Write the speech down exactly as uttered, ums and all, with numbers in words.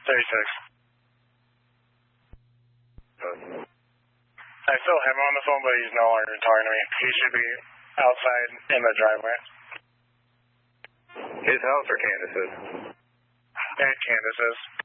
thirty-six. Uh, I still have him on the phone, but he's no longer talking to me. He should be outside in the driveway. His house or Candace's? And Candace's.